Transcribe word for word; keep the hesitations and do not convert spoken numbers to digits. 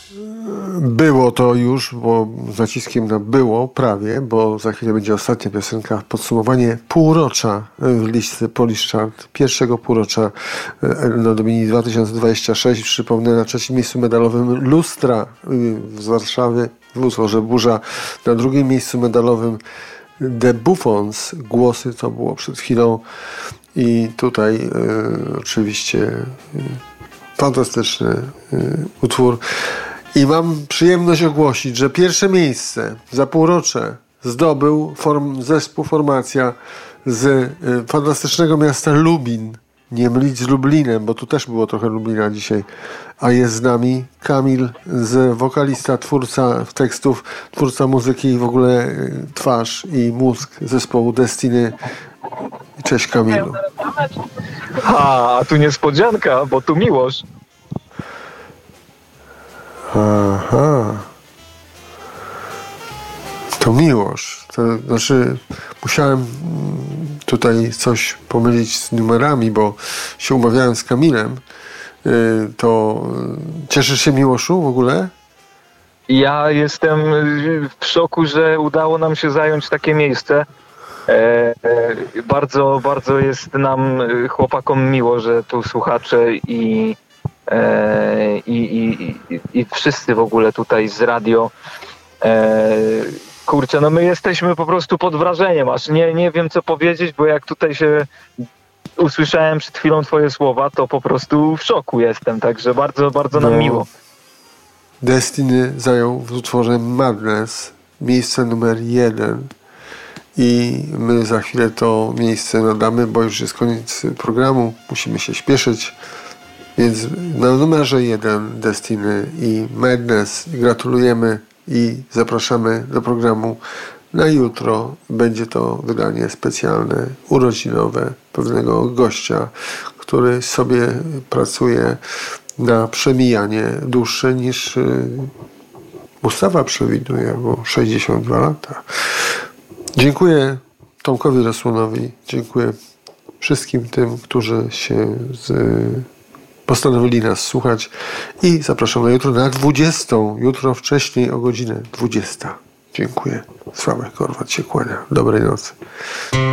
Było to już, bo z naciskiem na było prawie, bo za chwilę będzie ostatnia piosenka, podsumowanie półrocza listy Polish Chart, pierwszego półrocza no, Domini dwa tysiące dwudziesty szósty. Przypomnę, na trzecim miejscu medalowym Lustra z Warszawy w utworze Burza, na drugim miejscu medalowym The Buffons, Głosy, to było przed chwilą i tutaj y, oczywiście y, fantastyczny y, utwór. I mam przyjemność ogłosić, że pierwsze miejsce za półrocze zdobył form, zespół Formacja z y, fantastycznego miasta Lubin. Nie mylić z Lublinem, bo tu też było trochę Lublina dzisiaj. A jest z nami Kamil, z wokalista, twórca tekstów, twórca muzyki i w ogóle y, twarz i mózg zespołu Destiny. Cześć Kamilu. A, a tu niespodzianka, bo tu Miłosz. Aha. To Miłosz. To znaczy musiałem tutaj coś pomylić z numerami, bo się umawiałem z Kamilem. To cieszysz się, Miłoszu, w ogóle? Ja jestem w szoku, że udało nam się zająć takie miejsce. E, e, bardzo, bardzo jest nam, chłopakom, miło, że tu słuchacze i I, i, i, i wszyscy w ogóle tutaj z radio. E, kurczę, no my jesteśmy po prostu pod wrażeniem, aż nie, nie wiem co powiedzieć, bo jak tutaj się usłyszałem przed chwilą twoje słowa, to po prostu w szoku jestem, także bardzo, bardzo nam no, miło. Destiny zajął w utworze Madness miejsce numer jeden i my za chwilę to miejsce nadamy, bo już jest koniec programu, musimy się śpieszyć. Więc na numerze jeden Destiny i Madness gratulujemy i zapraszamy do programu na jutro. Będzie to wydanie specjalne, urodzinowe pewnego gościa, który sobie pracuje na przemijanie dłuższe niż ustawa przewiduje, bo sześćdziesiąt dwa lata. Dziękuję Tomkowi Rosłonowi, dziękuję wszystkim tym, którzy się z postanowili nas słuchać i zapraszam na jutro na dwudziestą. Jutro wcześniej o godzinę dwudziestą. Dziękuję. Sławek Korwat się kłania. Dobrej nocy.